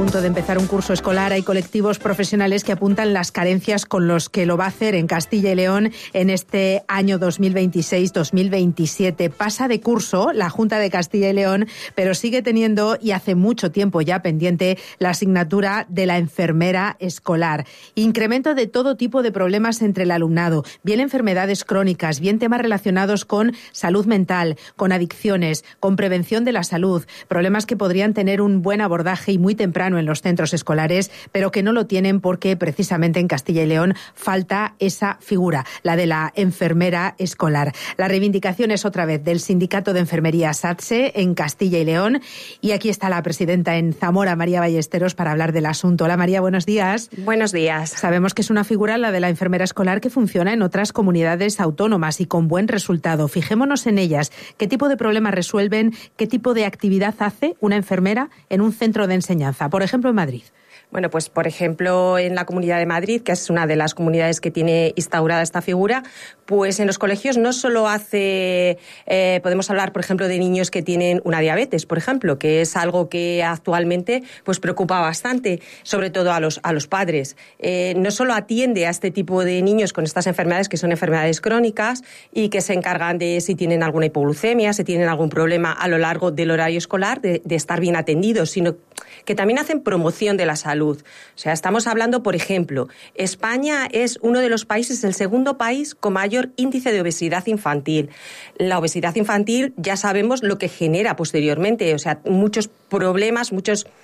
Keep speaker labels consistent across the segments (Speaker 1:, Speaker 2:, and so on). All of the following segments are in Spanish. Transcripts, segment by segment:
Speaker 1: punto de empezar un curso escolar, hay colectivos profesionales que apuntan las carencias con los que lo va a hacer en Castilla y León en este año 2026-2027. Pasa de curso la Junta de Castilla y León, pero sigue teniendo, y hace mucho tiempo ya pendiente, la asignatura de la enfermera escolar. Incremento de todo tipo de problemas entre el alumnado, bien enfermedades crónicas, bien temas relacionados con salud mental, con adicciones, con prevención de la salud, problemas que podrían tener un buen abordaje y muy temprano en los centros escolares, pero que no lo tienen porque precisamente en Castilla y León falta esa figura, la de la enfermera escolar. La reivindicación es otra vez del Sindicato de Enfermería SATSE en Castilla y León, y aquí está la presidenta en Zamora, María Ballesteros, para hablar del asunto. Hola María, buenos días.
Speaker 2: Buenos días.
Speaker 1: Sabemos que es una figura, la de la enfermera escolar, que funciona en otras comunidades autónomas y con buen resultado. Fijémonos en ellas. ¿Qué tipo de problemas resuelven? ¿Qué tipo de actividad hace una enfermera en un centro de enseñanza? Por ejemplo, en Madrid.
Speaker 2: Bueno, pues por ejemplo en la Comunidad de Madrid, que es una de las comunidades que tiene instaurada esta figura, pues en los colegios no solo hace, podemos hablar por ejemplo de niños que tienen una diabetes, por ejemplo, que es algo que actualmente pues preocupa bastante, sobre todo a los padres. No solo atiende a este tipo de niños con estas enfermedades, que son enfermedades crónicas y que se encargan de si tienen alguna hipoglucemia, si tienen algún problema a lo largo del horario escolar, de estar bien atendidos, sino que también hacen promoción de la salud. O sea, estamos hablando, por ejemplo, España es uno de los países, el segundo país con mayor índice de obesidad infantil. La obesidad infantil ya sabemos lo que genera posteriormente, o sea, muchos problemas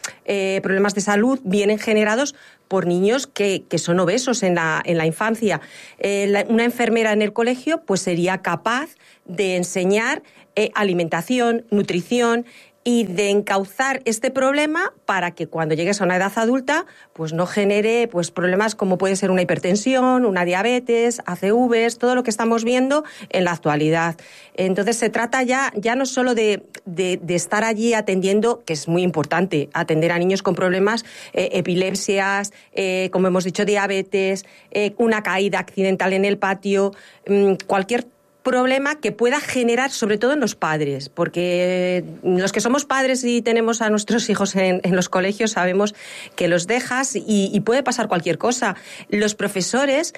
Speaker 2: de salud vienen generados por niños que son obesos en la infancia. Una enfermera en el colegio pues sería capaz de enseñar alimentación, nutrición, y de encauzar este problema para que cuando llegues a una edad adulta pues no genere pues problemas como puede ser una hipertensión, una diabetes, ACVs, todo lo que estamos viendo en la actualidad. Entonces se trata ya no solo de estar allí atendiendo, que es muy importante, atender a niños con problemas, epilepsias, como hemos dicho, diabetes, una caída accidental en el patio, cualquier problema que pueda generar, sobre todo en los padres, porque los que somos padres y tenemos a nuestros hijos en los colegios sabemos que los dejas y puede pasar cualquier cosa. Los profesores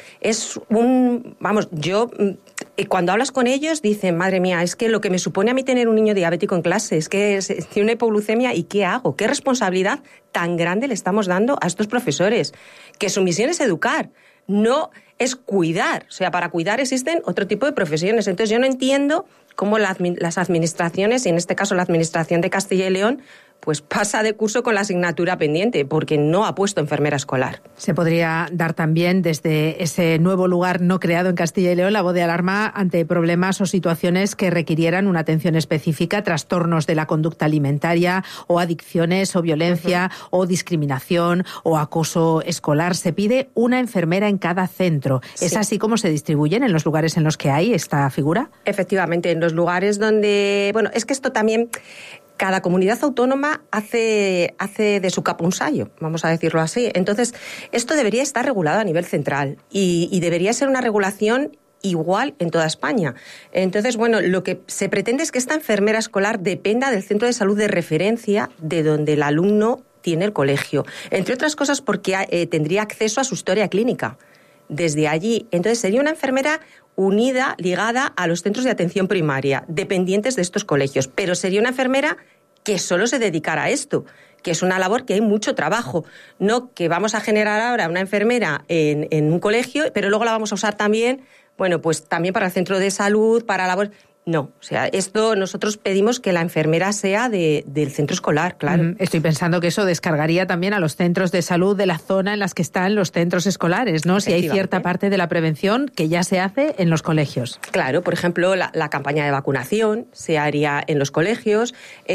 Speaker 2: cuando hablas con ellos dicen, madre mía, es que lo que me supone a mí tener un niño diabético en clase es que tiene una hipoglucemia y ¿qué hago? ¿Qué responsabilidad tan grande le estamos dando a estos profesores? Que su misión es educar, no es cuidar. O sea, para cuidar existen otro tipo de profesiones. Entonces yo no entiendo cómo las administraciones, y en este caso la Administración de Castilla y León, pues pasa de curso con la asignatura pendiente, porque no ha puesto enfermera escolar.
Speaker 1: Se podría dar también desde ese nuevo lugar no creado en Castilla y León la voz de alarma ante problemas o situaciones que requirieran una atención específica, trastornos de la conducta alimentaria o adicciones o violencia o discriminación o acoso escolar. Se pide una enfermera en cada centro. Sí. ¿Es así como se distribuyen en los lugares en los que hay esta figura?
Speaker 2: Efectivamente, en los lugares donde... Bueno, es que esto también... Cada comunidad autónoma hace de su capa un sayo, vamos a decirlo así. Entonces, esto debería estar regulado a nivel central y debería ser una regulación igual en toda España. Entonces, bueno, lo que se pretende es que esta enfermera escolar dependa del centro de salud de referencia de donde el alumno tiene el colegio. Entre otras cosas porque tendría acceso a su historia clínica desde allí. Entonces, sería una enfermera unida, ligada a los centros de atención primaria, dependientes de estos colegios. Pero sería una enfermera que solo se dedicara a esto, que es una labor que hay mucho trabajo. No que vamos a generar ahora una enfermera en un colegio, pero luego la vamos a usar también, bueno, pues también para el centro de salud, para labor... No, o sea, esto nosotros pedimos que la enfermera sea del centro escolar, claro.
Speaker 1: Estoy pensando que eso descargaría también a los centros de salud de la zona en las que están los centros escolares, ¿no? Si hay cierta parte de la prevención que ya se hace en los colegios.
Speaker 2: Claro, por ejemplo, la campaña de vacunación se haría en los colegios,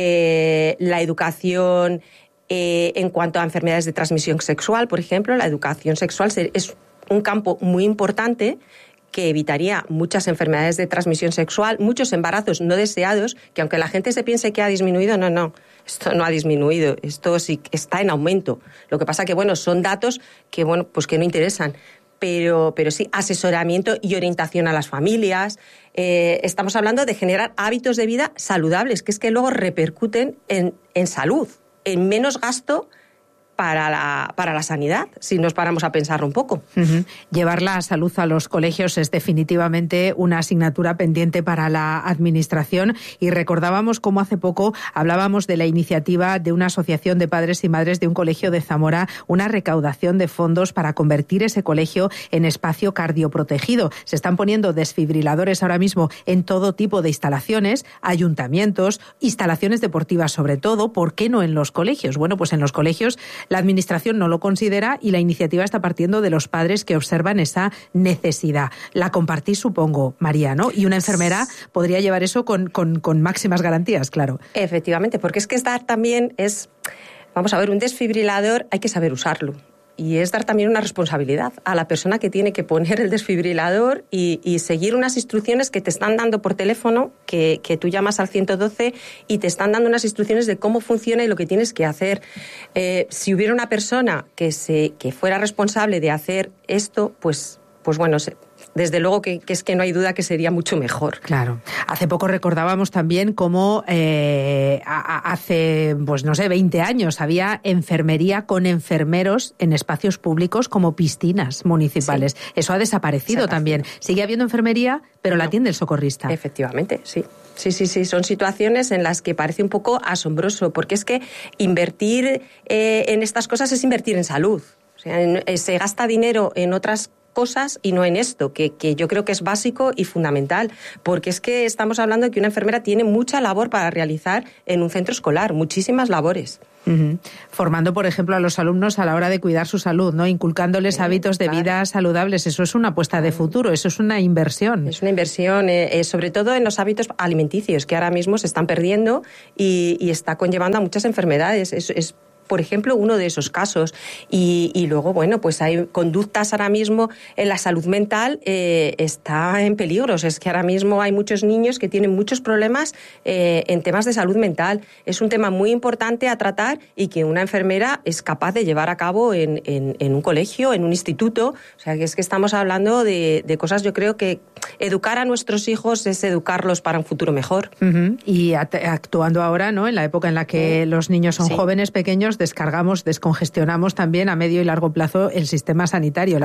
Speaker 2: la educación en cuanto a enfermedades de transmisión sexual, por ejemplo, la educación sexual es un campo muy importante que evitaría muchas enfermedades de transmisión sexual, muchos embarazos no deseados, que aunque la gente se piense que ha disminuido, no, esto no ha disminuido, esto sí está en aumento. Lo que pasa que, bueno, son datos que, bueno, pues que no interesan, pero sí, asesoramiento y orientación a las familias. Estamos hablando de generar hábitos de vida saludables, que es que luego repercuten en salud, en menos gasto para la sanidad, si nos paramos a pensarlo un poco.
Speaker 1: Llevar la salud a los colegios es definitivamente una asignatura pendiente para la Administración, y recordábamos cómo hace poco hablábamos de la iniciativa de una asociación de padres y madres de un colegio de Zamora, una recaudación de fondos para convertir ese colegio en espacio cardioprotegido. Se están poniendo desfibriladores ahora mismo en todo tipo de instalaciones, ayuntamientos, instalaciones deportivas sobre todo. ¿Por qué no en los colegios? Bueno, pues en los colegios la Administración no lo considera y la iniciativa está partiendo de los padres que observan esa necesidad. La compartís, supongo, María, ¿no? Y una enfermera podría llevar eso con máximas garantías, claro.
Speaker 2: Efectivamente, porque es que vamos a ver, un desfibrilador hay que saber usarlo. Y es dar también una responsabilidad a la persona que tiene que poner el desfibrilador y seguir unas instrucciones que te están dando por teléfono, que tú llamas al 112 y te están dando unas instrucciones de cómo funciona y lo que tienes que hacer. Si hubiera una persona que fuera responsable de hacer esto, pues bueno, desde luego que es que no hay duda que sería mucho mejor.
Speaker 1: Claro. Hace poco recordábamos también cómo hace, pues no sé, 20 años había enfermería con enfermeros en espacios públicos como piscinas municipales. Sí. Eso ha desaparecido también. Sigue habiendo enfermería, pero la atiende el socorrista.
Speaker 2: Efectivamente, sí. Sí. Son situaciones en las que parece un poco asombroso, porque es que invertir en estas cosas es invertir en salud. O sea, se gasta dinero en otras cosas y no en esto, que yo creo que es básico y fundamental, porque es que estamos hablando de que una enfermera tiene mucha labor para realizar en un centro escolar, muchísimas labores.
Speaker 1: Formando, por ejemplo, a los alumnos a la hora de cuidar su salud, ¿no? Inculcándoles hábitos de vida saludables. Eso es una apuesta de futuro, eso es una inversión.
Speaker 2: Es una inversión, sobre todo en los hábitos alimenticios, que ahora mismo se están perdiendo y está conllevando a muchas enfermedades. Es por ejemplo, uno de esos casos. Y luego, bueno, pues hay conductas ahora mismo en la salud mental, está en peligro. Es que ahora mismo hay muchos niños que tienen muchos problemas en temas de salud mental. Es un tema muy importante a tratar y que una enfermera es capaz de llevar a cabo en un colegio, en un instituto. O sea, que es que estamos hablando de cosas, yo creo que educar a nuestros hijos es educarlos para un futuro mejor.
Speaker 1: Y actuando ahora, ¿no? En la época en la que los niños son jóvenes, pequeños, descongestionamos también a medio y largo plazo el sistema sanitario.